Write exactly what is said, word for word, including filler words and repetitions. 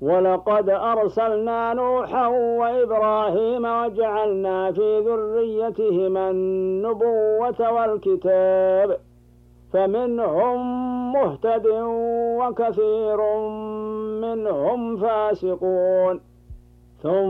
ولقد أرسلنا نوحا وإبراهيم وجعلنا في ذريتهما النبوة والكتاب فمنهم مهتد وكثير منهم فاسقون. ثم